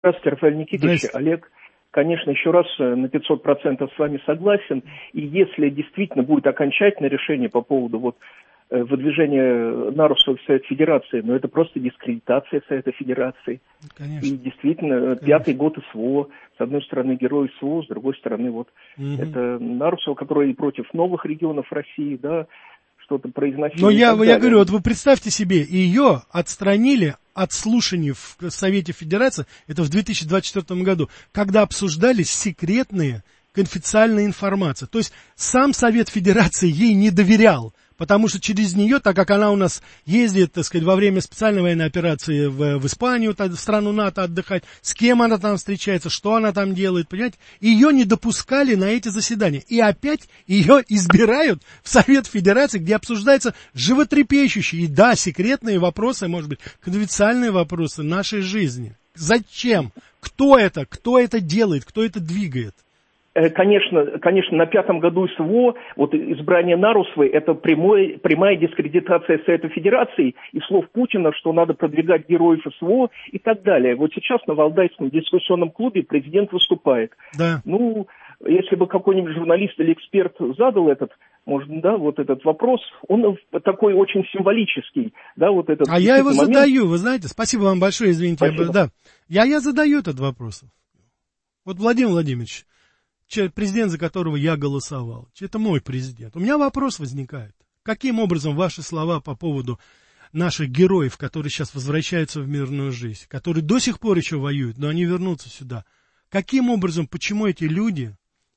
Здравствуйте, Рафаэль Никитич. Олег, конечно, еще раз на 500% с вами согласен. И если действительно будет окончательное решение по поводу выдвижения Нарусова в Совет Федерации, но это просто дискредитация Совета Федерации. Конечно. И действительно, пятый год СВО, с одной стороны герой СВО, с другой стороны это Нарусова, который и против новых регионов России, да, что-то произносил. Но я говорю, вот вы представьте себе, ее отстранили от слушаний в Совете Федерации, это в 2024 году, когда обсуждались секретные конфиденциальная информация. То есть сам Совет Федерации ей не доверял, потому что через нее, так как она у нас ездит, так сказать, во время специальной военной операции в Испанию, в страну НАТО отдыхать, с кем она там встречается, что она там делает, понимаете, ее не допускали на эти заседания. И опять ее избирают в Совет Федерации, где обсуждаются животрепещущие, и да, секретные вопросы, может быть, конфиденциальные вопросы нашей жизни. Зачем? Кто это? Кто это делает? Кто это двигает? Конечно, на пятом году СВО избрание Нарусовой – это прямая дискредитация Совета Федерации и слов Путина, что надо продвигать героев СВО и так далее. Вот сейчас на Валдайском дискуссионном клубе президент выступает. Да. Ну, если бы какой-нибудь журналист или эксперт задал этот вопрос, он такой очень символический. Да, я его задаю, вы знаете, спасибо вам большое, извините. Я задаю этот вопрос. Вот Владимир Владимирович, президент, за которого я голосовал, это мой президент. У меня вопрос возникает. Каким образом ваши слова по поводу наших героев, которые сейчас возвращаются в мирную жизнь, которые до сих пор еще воюют, но они вернутся сюда, каким образом, почему эти люди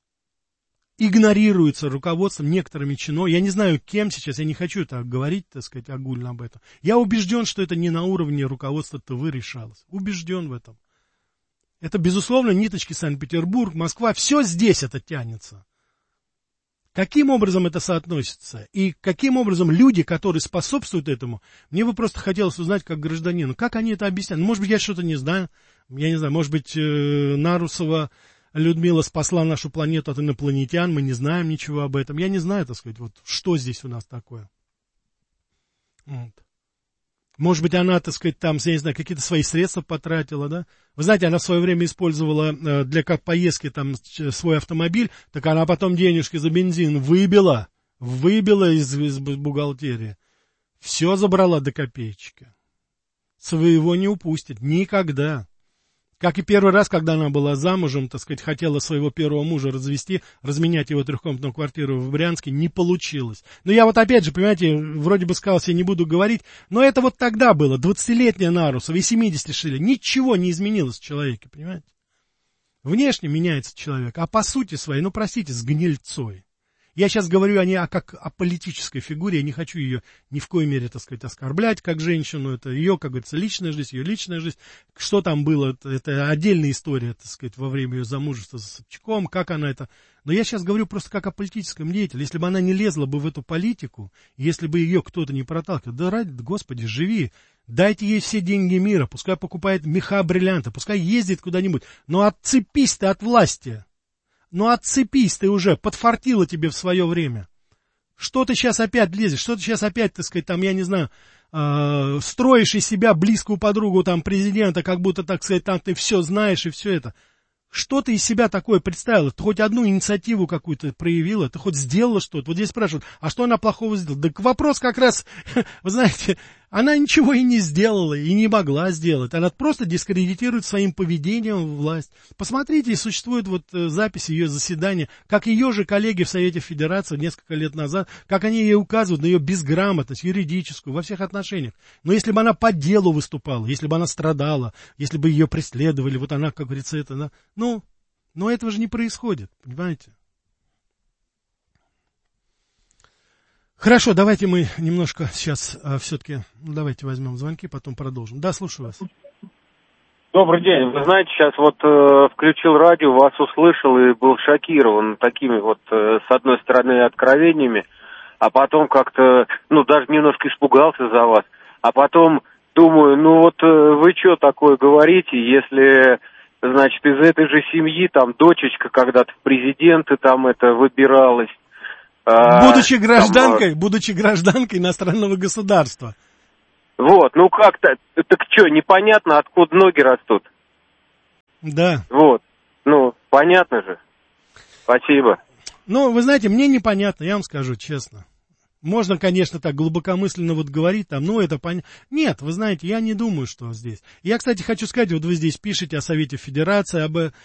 игнорируются руководством некоторыми чиновниками, я не знаю кем сейчас, я не хочу так говорить, так сказать, огульно об этом. Я убежден, что это не на уровне руководства ТВ решалось. Убежден в этом. Это, безусловно, ниточки Санкт-Петербург, Москва, все здесь это тянется. Каким образом это соотносится? И каким образом люди, которые способствуют этому, мне бы просто хотелось узнать как гражданину, как они это объясняют. Может быть, я что-то не знаю, может быть, Нарусова Людмила спасла нашу планету от инопланетян, мы не знаем ничего об этом. Я не знаю, так сказать, что здесь у нас такое. Может быть, она, так сказать, там, я не знаю, какие-то свои средства потратила, да? Вы знаете, она в свое время использовала для поездки там свой автомобиль, так она потом денежки за бензин выбила из бухгалтерии. Все забрала до копеечки. Своего не упустит никогда. Как и первый раз, когда она была замужем, так сказать, хотела своего первого мужа развести, разменять его трехкомнатную квартиру в Брянске, не получилось. Но я опять же, понимаете, вроде бы сказал, я не буду говорить, но это тогда было, 20-летняя Нарусова и 70 лишили. Ничего не изменилось в человеке, понимаете? Внешне меняется человек, а по сути своей, простите, с гнильцой. Я сейчас говорю как о политической фигуре, я не хочу ее ни в коей мере, так сказать, оскорблять как женщину, это ее, как говорится, личная жизнь, ее личная жизнь. Что там было, это отдельная история, так сказать, во время ее замужества с Собчаком, как она это... Но я сейчас говорю просто как о политическом деятеле. Если бы она не лезла бы в эту политику, если бы ее кто-то не проталкивал, да ради, Господи, живи, дайте ей все деньги мира, пускай покупает меха, бриллианты, пускай ездит куда-нибудь, но отцепись ты от власти. Отцепись ты уже, подфартило тебе в свое время. Что ты сейчас опять лезешь, что ты сейчас опять, так сказать, там, я не знаю, строишь из себя близкую подругу там президента, как будто, так сказать, там ты все знаешь и все это. Что ты из себя такое представила? Ты хоть одну инициативу какую-то проявила? Ты хоть сделала что-то? Вот здесь спрашивают, а что она плохого сделала? Да вопрос как раз, вы знаете, она ничего и не сделала, и не могла сделать. Она просто дискредитирует своим поведением власть. Посмотрите, существует запись ее заседания, как ее же коллеги в Совете Федерации несколько лет назад, как они ей указывают на ее безграмотность юридическую во всех отношениях. Но если бы она по делу выступала, если бы она страдала, если бы ее преследовали, она, как говорится, это... Но этого же не происходит, понимаете? Хорошо, давайте мы немножко сейчас все-таки, давайте возьмем звонки, потом продолжим. Да, слушаю вас. Добрый день. Вы знаете, сейчас включил радио, вас услышал и был шокирован такими с одной стороны, откровениями, а потом как-то, даже немножко испугался за вас. А потом думаю, вы что такое говорите, если... Значит, из этой же семьи, там, дочечка когда-то в президенты там выбиралась. Будучи гражданкой иностранного государства. Как-то, так что, непонятно, откуда ноги растут. Да. Вот. Ну, понятно же. Спасибо. Ну, вы знаете, мне непонятно, я вам скажу честно. Можно, конечно, так глубокомысленно вот говорить, там, ну, это понятно. Нет, вы знаете, я не думаю, что здесь. Я, кстати, хочу сказать, вот вы здесь пишете о Совете Федерации,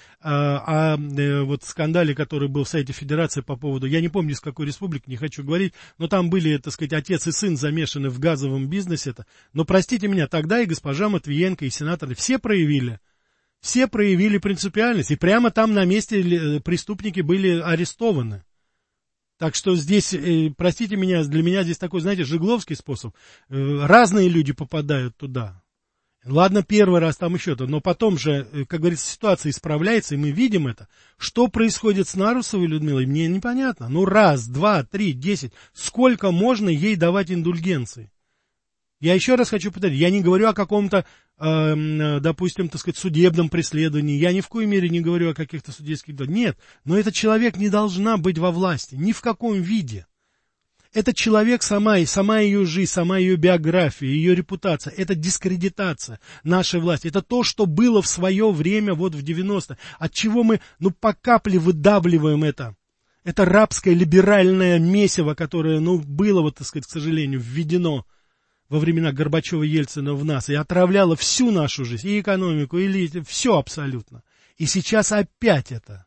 вот скандале, который был в Совете Федерации по поводу, я не помню, из какой республики, не хочу говорить, но там были, так сказать, отец и сын замешаны в газовом бизнесе. Но, простите меня, тогда и госпожа Матвиенко, и сенаторы все проявили принципиальность, и прямо там на месте преступники были арестованы. Так что здесь, простите меня, для меня здесь такой, знаете, жигловский способ. Разные люди попадают туда. Ладно, первый раз там еще-то, но потом же, как говорится, ситуация исправляется, и мы видим это. Что происходит с Нарусовой Людмилой, мне непонятно. Ну, 1, 2, 3, 10. Сколько можно ей давать индульгенции? Я еще раз хочу повторить, я не говорю о каком-то, допустим, так сказать, судебном преследовании, я ни в коей мере не говорю о каких-то судейских делах. Нет, но этот человек не должна быть во власти, ни в каком виде. Этот человек сама ее жизнь, сама ее биография, ее репутация, это дискредитация нашей власти. Это то, что было в свое время, вот в 90-е, от чего мы, по капле выдавливаем это. Это рабское либеральное месиво, которое, было, вот, так сказать, к сожалению, введено во времена Горбачева, Ельцина в нас, и отравляло всю нашу жизнь, и экономику, и все абсолютно. И сейчас опять это.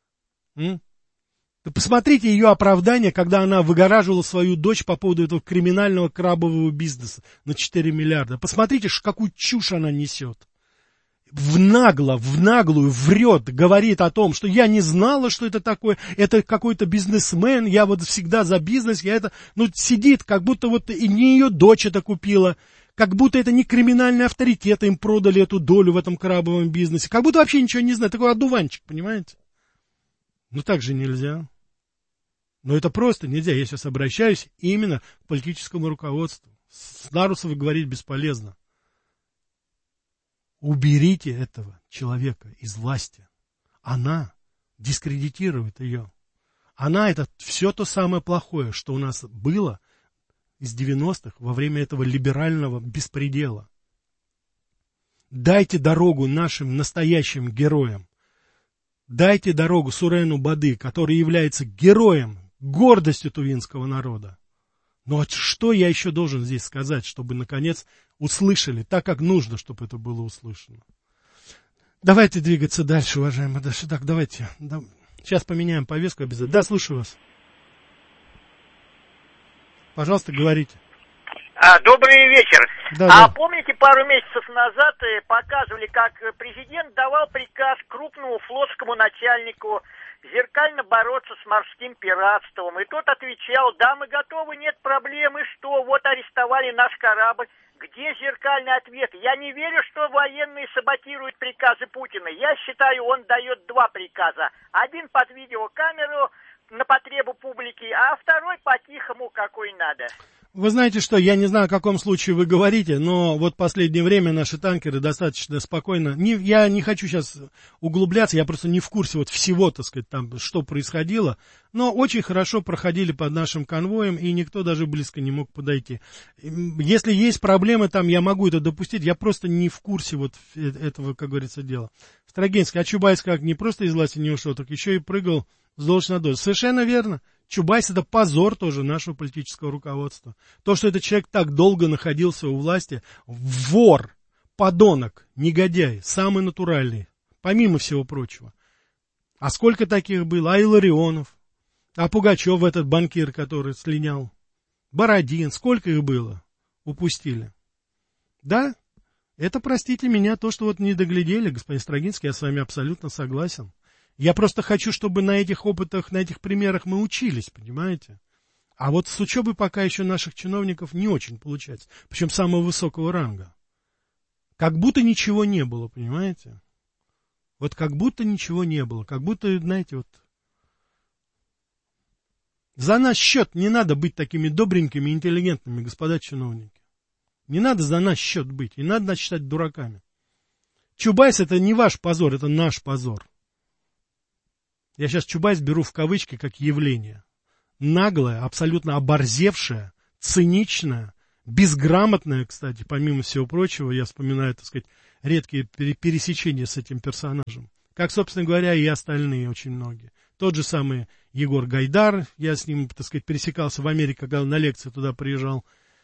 Посмотрите ее оправдание, когда она выгораживала свою дочь по поводу этого криминального крабового бизнеса на 4 миллиарда. Посмотрите, какую чушь она несет. В наглую врет, говорит о том, что я не знала, что это такое, это какой-то бизнесмен, я вот всегда за бизнес, сидит, как будто вот и не ее дочь это купила, как будто это не криминальный авторитет, им продали эту долю в этом крабовом бизнесе, как будто вообще ничего не знает, такой одуванчик, понимаете? Так же нельзя. Это просто нельзя, я сейчас обращаюсь именно к политическому руководству. С Нарусовой говорить бесполезно. Уберите этого человека из власти. Она дискредитирует ее. Она это все то самое плохое, что у нас было из 90-х во время этого либерального беспредела. Дайте дорогу нашим настоящим героям. Дайте дорогу Сурену Бады, который является героем, гордостью тувинского народа. Что я еще должен здесь сказать, чтобы, наконец, услышали, так как нужно, чтобы это было услышано. Давайте двигаться дальше, уважаемые. Так, давайте. Сейчас поменяем повестку обязательно. Да, слушаю вас. Пожалуйста, говорите. Добрый вечер. Да. Помните, пару месяцев назад показывали, как президент давал приказ крупному флотскому начальнику зеркально бороться с морским пиратством. И тот отвечал: да, мы готовы, нет проблем, и что, вот арестовали наш корабль. Где зеркальный ответ? Я не верю, что военные саботируют приказы Путина. Я считаю, он дает 2 приказа. Один под видеокамеру на потребу публики, а второй по-тихому, какой надо. Вы знаете что, я не знаю, о каком случае вы говорите, но вот в последнее время наши танкеры достаточно спокойно, я не хочу сейчас углубляться, я просто не в курсе вот всего, так сказать, там, что происходило, но очень хорошо проходили под нашим конвоем, и никто даже близко не мог подойти. Если есть проблемы там, я могу это допустить, я просто не в курсе вот этого, как говорится, дела. Строгинский, а Чубайс как не просто из власти не ушел, так еще и прыгал с должности на должность. Совершенно верно. Чубайс — это позор тоже нашего политического руководства. То, что этот человек так долго находился у власти, вор, подонок, негодяй, самый натуральный, помимо всего прочего. А сколько таких было? А Илларионов, а Пугачев, этот банкир, который слинял, Бородин, сколько их было? Упустили. Да, это, простите меня, то, что вот не доглядели, господин Строгинский, я с вами абсолютно согласен. Я просто хочу, чтобы на этих опытах, на этих примерах мы учились, понимаете? А вот с учебой пока еще наших чиновников не очень получается. Причем самого высокого ранга. Как будто ничего не было, понимаете? Вот как будто ничего не было. Как будто, знаете, вот... За наш счет не надо быть такими добренькими, интеллигентными, господа чиновники. Не надо за наш счет быть. Не надо нас считать дураками. Чубайс — это не ваш позор, это наш позор. Я сейчас Чубайс беру в кавычки как явление. Наглое, абсолютно оборзевшее, циничное, безграмотное, кстати, помимо всего прочего, я вспоминаю, так сказать, редкие пересечения с этим персонажем. Как, собственно говоря, и остальные очень многие. Тот же самый Егор Гайдар, я с ним, так сказать, пересекался в Америке, когда он на лекции туда приезжал.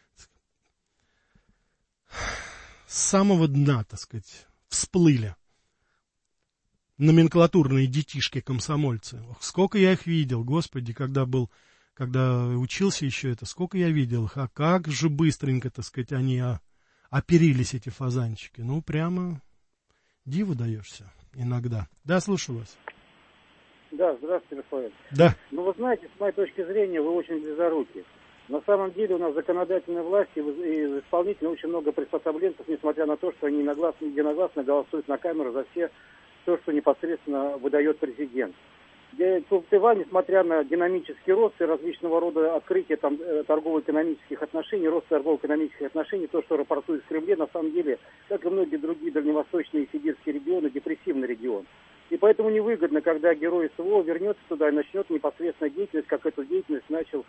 С самого дна, так сказать, всплыли номенклатурные детишки-комсомольцы. Ох, сколько я их видел, господи, когда учился еще это, сколько я видел их, а как же быстренько, так сказать, они оперились, эти фазанчики. Ну, прямо диву даешься иногда. Да, слушаю вас. Да, здравствуйте, Рафаэль. Да. Ну, вы знаете, с моей точки зрения, вы очень близоруки. На самом деле у нас законодательная власть и исполнительная очень много приспособленцев, несмотря на то, что они единогласно голосуют на камеру за все то, что непосредственно выдает президент. Тайвань, несмотря на динамический рост и различного рода открытия там, торгово-экономических отношений, рост торгово-экономических отношений, то, что рапортует в Кремле, на самом деле, как и многие другие дальневосточные и сибирские регионы, депрессивный регион. И поэтому невыгодно, когда герой СВО вернется туда и начнет непосредственно деятельность, как эту деятельность начал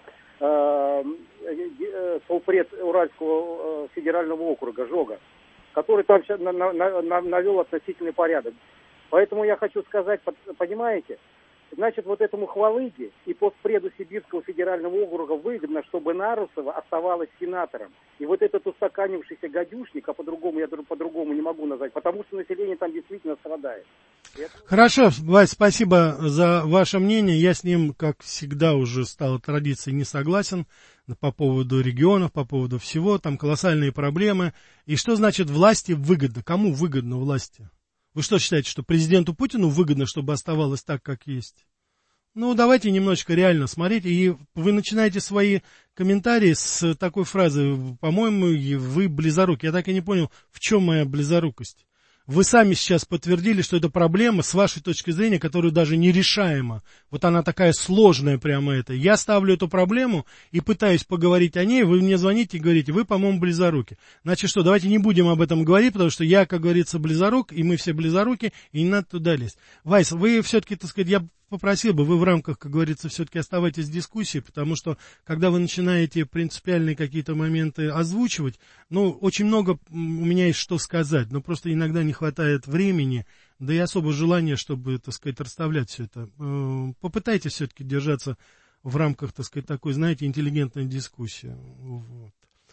полпред Уральского федерального округа Жога, который там навел относительный порядок. Поэтому я хочу сказать, понимаете, значит, вот этому хвалыге и постпреду Сибирского федерального округа выгодно, чтобы Нарусова оставалась сенатором. И вот этот устаканившийся гадюшник, а по-другому я по-другому не могу назвать, потому что население там действительно страдает. Хорошо, Вась, спасибо за ваше мнение. Я с ним, как всегда, уже стало традицией, не согласен по поводу регионов, по поводу всего. Там колоссальные проблемы. И что значит власти выгодно? Кому выгодно власти? Вы что считаете, что президенту Путину выгодно, чтобы оставалось так, как есть? Ну, давайте немножечко реально смотреть. И вы начинаете свои комментарии с такой фразы: по-моему, вы близоруки. Я так и не понял, в чем моя близорукость. Вы сами сейчас подтвердили, что это проблема, с вашей точки зрения, которая даже нерешаема. Вот она такая сложная прямо это. Я ставлю эту проблему и пытаюсь поговорить о ней, вы мне звоните и говорите: вы, по-моему, близоруки. Значит что, давайте не будем об этом говорить, потому что я, как говорится, близорук, и мы все близоруки, и не надо туда лезть. Вайс, вы все-таки, так сказать, я попросил бы, вы в рамках, как говорится, все-таки оставайтесь в дискуссии, потому что, когда вы начинаете принципиальные какие-то моменты озвучивать, ну, очень много у меня есть что сказать, но просто иногда не хватает времени, да и особо желания, чтобы, так сказать, расставлять все это. Попытайтесь все-таки держаться в рамках, так сказать, такой, знаете, интеллигентной дискуссии. Вот.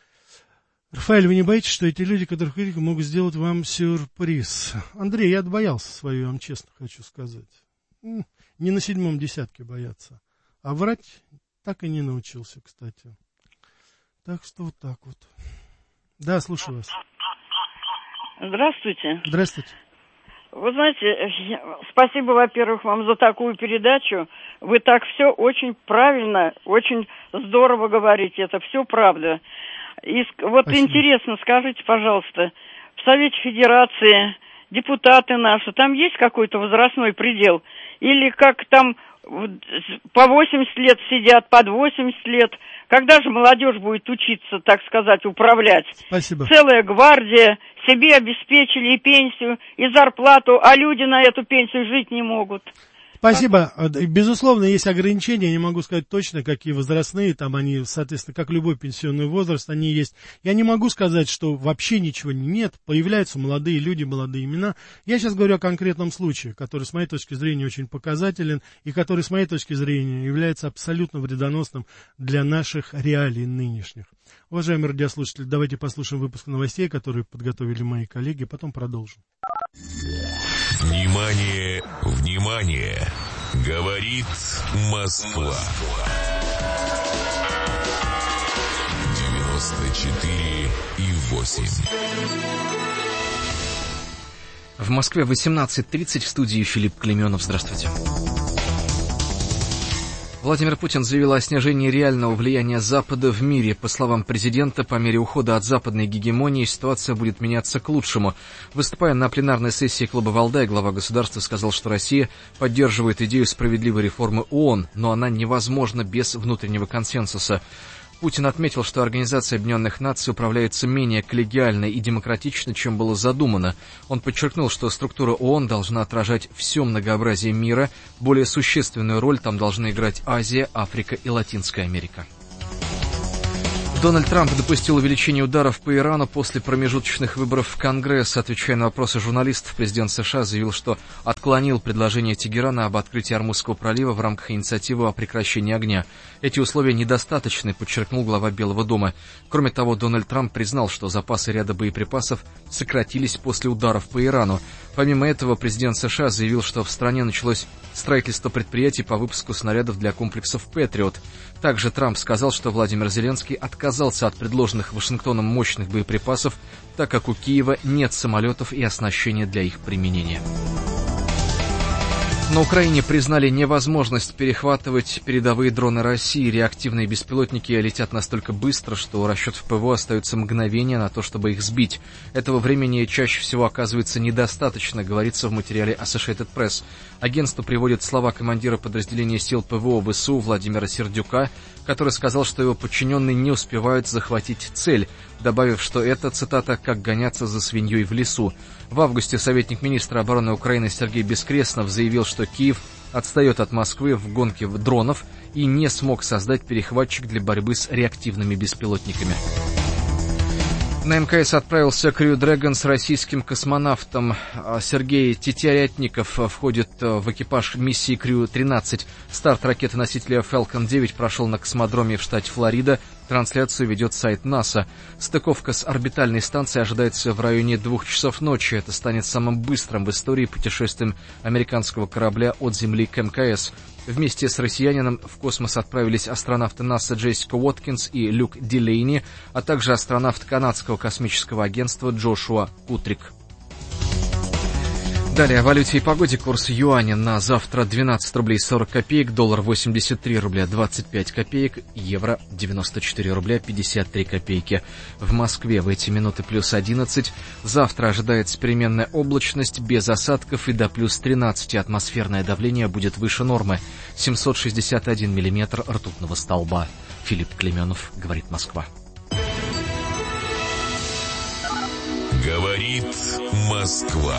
Рафаэль, вы не боитесь, что эти люди, которых вы видите, могут сделать вам сюрприз? Андрей, я боялся свою, я вам честно хочу сказать. Не на 7-м десятке бояться. А врать так и не научился, кстати. Так что вот так вот. Да, слушаю вас. Здравствуйте. Здравствуйте. Вы знаете, спасибо, во-первых, вам за такую передачу. Вы так все очень правильно, очень здорово говорите. Это все правда. И вот спасибо. Интересно, скажите, пожалуйста, в Совете Федерации депутаты наши, там есть какой-то возрастной предел? Или как там по 80 лет сидят, под 80 лет? Когда же молодежь будет учиться, так сказать, управлять? Спасибо. Целая гвардия, себе обеспечили и пенсию, и зарплату, а люди на эту пенсию жить не могут. Спасибо. Безусловно, есть ограничения, я не могу сказать точно, какие возрастные, там они, соответственно, как любой пенсионный возраст, они есть. Я не могу сказать, что вообще ничего нет, появляются молодые люди, молодые имена. Я сейчас говорю о конкретном случае, который, с моей точки зрения, очень показателен, и который, с моей точки зрения, является абсолютно вредоносным для наших реалий нынешних. Уважаемые радиослушатели, давайте послушаем выпуск новостей, которые подготовили мои коллеги, потом продолжим. Внимание, внимание! Говорит Москва. 94,8. В Москве 18:30, в студии Филипп Клейменов. Здравствуйте. Владимир Путин заявил о снижении реального влияния Запада в мире. По словам президента, по мере ухода от западной гегемонии ситуация будет меняться к лучшему. Выступая на пленарной сессии клуба «Валдай», глава государства сказал, что Россия поддерживает идею справедливой реформы ООН, но она невозможна без внутреннего консенсуса. Путин отметил, что Организация Объединенных Наций управляется менее коллегиально и демократично, чем было задумано. Он подчеркнул, что структура ООН должна отражать все многообразие мира, более существенную роль там должны играть Азия, Африка и Латинская Америка. Дональд Трамп допустил увеличение ударов по Ирану после промежуточных выборов в Конгресс. Отвечая на вопросы журналистов, президент США заявил, что отклонил предложение Тегерана об открытии Ормузского пролива в рамках инициативы о прекращении огня. Эти условия недостаточны, подчеркнул глава Белого дома. Кроме того, Дональд Трамп признал, что запасы ряда боеприпасов сократились после ударов по Ирану. Помимо этого, президент США заявил, что в стране началось строительство предприятий по выпуску снарядов для комплексов «Патриот». Также Трамп сказал, что Владимир Зеленский отказался от предложенных Вашингтоном мощных боеприпасов, так как у Киева нет самолетов и оснащения для их применения. На Украине признали невозможность перехватывать передовые дроны России. Реактивные беспилотники летят настолько быстро, что у расчетов ПВО остается мгновение на то, чтобы их сбить. Этого времени чаще всего оказывается недостаточно, говорится в материале Associated Press. Агентство приводит слова командира подразделения сил ПВО ВСУ Владимира Сердюка, который сказал, что его подчиненные не успевают захватить цель, добавив, что это, цитата, «как гоняться за свиньей в лесу». В августе советник министра обороны Украины Сергей Бескреснов заявил, что Киев отстает от Москвы в гонке дронов и не смог создать перехватчик для борьбы с реактивными беспилотниками. На МКС отправился Crew Dragon с российским космонавтом. Сергей Тетерятников входит в экипаж миссии Crew-13. Старт ракеты-носителя Falcon 9 прошел на космодроме в штате Флорида. Трансляцию ведет сайт НАСА. Стыковка с орбитальной станцией ожидается в районе 2 часов ночи. Это станет самым быстрым в истории путешествием американского корабля от Земли к МКС. Вместе с россиянином в космос отправились астронавты НАСА Джессика Уоткинс и Люк Дилейни, а также астронавт канадского космического агентства Джошуа Кутрик. Далее о валюте и погоде. Курс юаня на завтра 12 рублей 40 копеек, доллар 83 рубля 25 копеек, евро 94 рубля 53 копейки. В Москве в эти минуты плюс 11. Завтра ожидается переменная облачность без осадков и до плюс 13. Атмосферное давление будет выше нормы. 761 миллиметр ртутного столба. Филипп Клеменов, говорит Москва. Говорит Москва.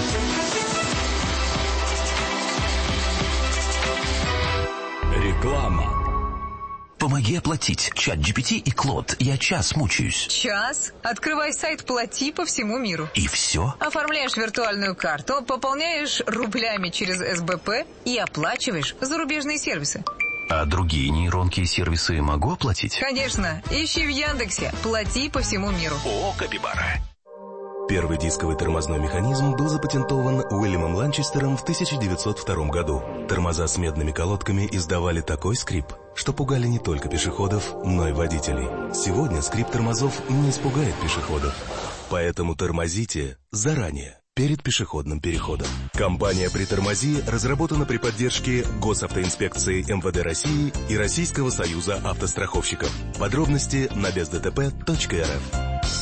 Реклама. Помоги оплатить. ChatGPT и Клод. Я час мучаюсь. Час? Открывай сайт «Плати» по всему миру. И все? Оформляешь виртуальную карту, пополняешь рублями через СБП и оплачиваешь зарубежные сервисы. А другие нейронки и сервисы могу оплатить? Конечно. Ищи в Яндексе «Плати по всему миру». О, капибара. Первый дисковый тормозной механизм был запатентован Уильямом Ланчестером в 1902 году. Тормоза с медными колодками издавали такой скрип, что пугали не только пешеходов, но и водителей. Сегодня скрип тормозов не испугает пешеходов. Поэтому тормозите заранее, перед пешеходным переходом. Компания «Притормози» разработана при поддержке Госавтоинспекции МВД России и Российского союза автостраховщиков. Подробности на бездтп.рф.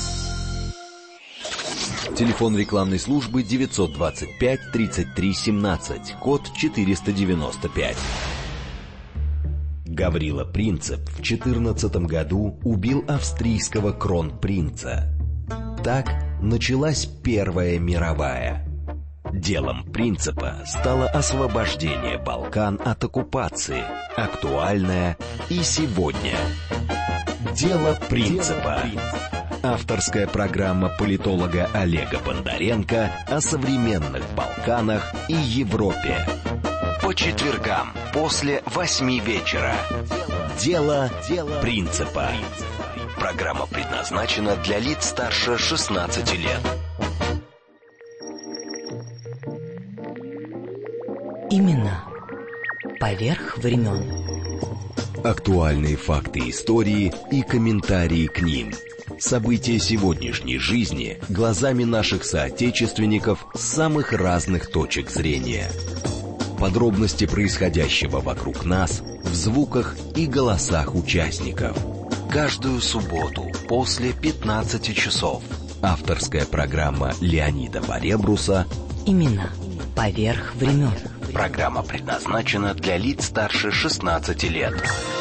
Телефон рекламной службы 925-33-17, код 495. Гаврила Принцип в 14 году убил австрийского кронпринца. Так началась Первая мировая. Делом Принципа стало освобождение Балкан от оккупации, актуальное и сегодня. Дело Принципа. Авторская программа политолога Олега Бондаренко о современных Балканах и Европе. По четвергам после 8 вечера. Дело Принципа. Программа предназначена для лиц старше 16 лет. Имена поверх времен. Актуальные факты истории и комментарии к ним. События сегодняшней жизни глазами наших соотечественников с самых разных точек зрения. Подробности происходящего вокруг нас в звуках и голосах участников. Каждую субботу после 15 часов. Авторская программа Леонида Баребруса «Имена поверх времен». Программа предназначена для лиц старше 16 лет.